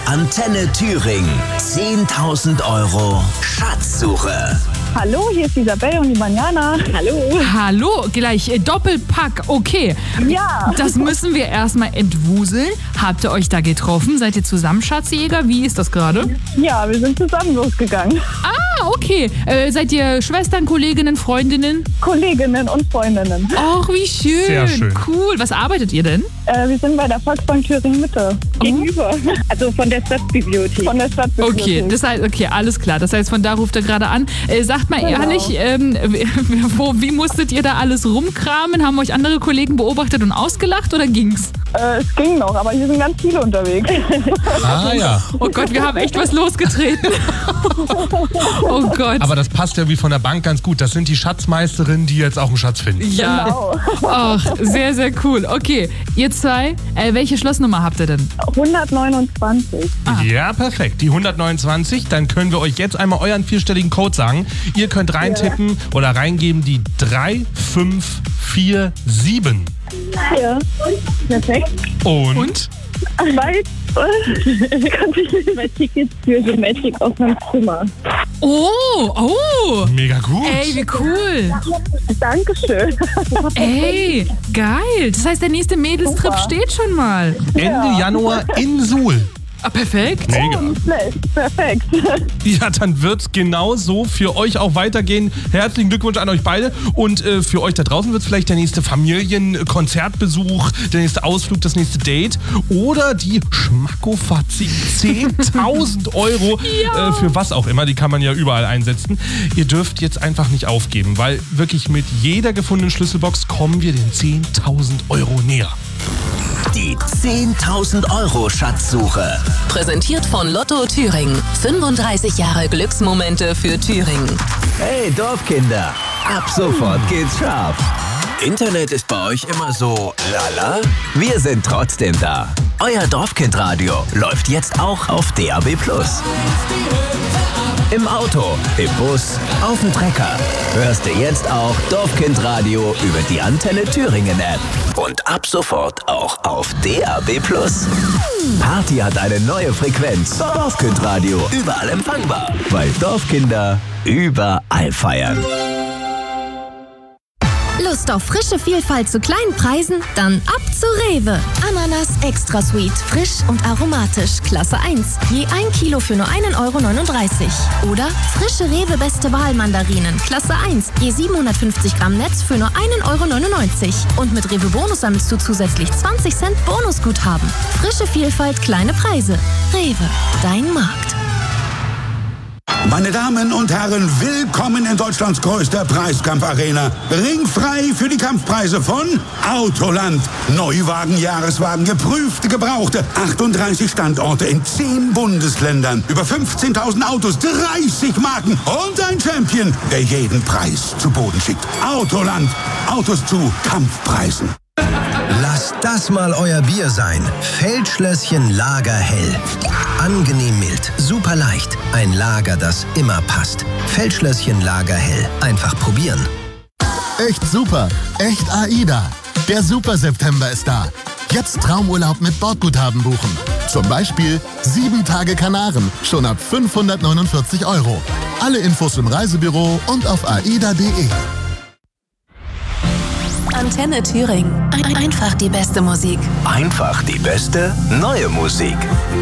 Antenne Thüringen. 10.000 Euro Schatzsuche. Hallo, hier ist Isabel und die Manjana. Hallo. Hallo, gleich Doppelpack, okay. Ja. Das müssen wir erstmal entwuseln. Habt ihr euch da getroffen? Seid ihr zusammen Schatzjäger? Wie ist das gerade? Ja, wir sind zusammen losgegangen. Ah, okay. Seid ihr Schwestern, Kolleginnen, Freundinnen? Kolleginnen und Freundinnen. Och, wie schön. Sehr schön. Cool. Was arbeitet ihr denn? Wir sind bei der Volksbank Thüringen Mitte. Gegenüber. Also von der Stadtbibliothek. Von der Stadtbibliothek. Okay, das heißt, okay, alles klar. Das heißt, von da ruft er gerade an. Sagt mal ehrlich, wie musstet ihr da alles rumkramen? Haben euch andere Kollegen beobachtet und ausgelacht oder ging's? Es ging noch, aber hier sind ganz viele unterwegs. Ah ja. Oh Gott, wir haben echt was losgetreten. Oh Gott. Aber das passt ja wie von der Bank ganz gut. Das sind die Schatzmeisterinnen, die jetzt auch einen Schatz finden. Ja. Genau. Ach, sehr, sehr cool. Okay, ihr zwei, welche Schlossnummer habt ihr denn? 129. Ja, perfekt. Die 129, dann können wir euch jetzt einmal euren 4-stelligen Code sagen. Ihr könnt reintippen oder reingeben die 3547. Ja. Perfekt. Und? Weil konnte ich nicht mehr Tickets für The Magic auf meinem Zimmer. Oh. Mega gut. Ey, wie cool. Dankeschön. Ey, geil. Das heiheißt, der nächste Mädelstrip steht schon mal. Ende Januar in Suhl. Ah, perfekt. Mega. Nicht schlecht. Perfekt. Ja, dann wird es genau so für euch auch weitergehen. Herzlichen Glückwunsch an euch beide. Und für euch da draußen wird es vielleicht der nächste Familienkonzertbesuch, der nächste Ausflug, das nächste Date oder die Schmackofahrt 10.000 Euro Ja. für was auch immer. Die kann man ja überall einsetzen. Ihr dürft jetzt einfach nicht aufgeben, weil wirklich mit jeder gefundenen Schlüsselbox kommen wir den 10.000 Euro näher. Die 10.000 Euro Schatzsuche. Präsentiert von Lotto Thüringen. 35 Jahre Glücksmomente für Thüringen. Hey Dorfkinder, ab sofort geht's scharf. Internet ist bei euch immer so lala? Wir sind trotzdem da. Euer Dorfkindradio läuft jetzt auch auf DAB+. Im Auto, im Bus, auf dem Trecker. Hörst du jetzt auch Dorfkindradio über die Antenne Thüringen App. Und ab sofort auch auf DAB+. Party hat eine neue Frequenz. Dorfkindradio, überall empfangbar. Weil Dorfkinder überall feiern. Lust auf frische Vielfalt zu kleinen Preisen? Dann ab zu Rewe. Ananas Extra Sweet, frisch und aromatisch, Klasse 1. Je 1 Kilo für nur 1,39 Euro. Oder frische Rewe Beste Wahl Mandarinen, Klasse 1. Je 750 Gramm Netz für nur 1,99 Euro. Und mit Rewe Bonus sammelst du zusätzlich 20 Cent Bonusguthaben. Frische Vielfalt, kleine Preise. Rewe, dein Markt. Meine Damen und Herren, willkommen in Deutschlands größter Preiskampfarena. Ringfrei für die Kampfpreise von Autoland. Neuwagen, Jahreswagen, geprüfte, gebrauchte. 38 Standorte in 10 Bundesländern. Über 15.000 Autos, 30 Marken und ein Champion, der jeden Preis zu Boden schickt. Autoland. Autos zu Kampfpreisen. Lasst das mal euer Bier sein. Feldschlösschen Lagerhell. Angenehm mild, super leicht. Ein Lager, das immer passt. Feldschlösschen Lagerhell. Einfach probieren. Echt super, echt AIDA. Der Super September ist da. Jetzt Traumurlaub mit Bordguthaben buchen. Zum Beispiel 7 Tage Kanaren, schon ab 549 Euro. Alle Infos im Reisebüro und auf aida.de. Antenne Thüringen. Einfach die beste Musik. Einfach die beste neue Musik.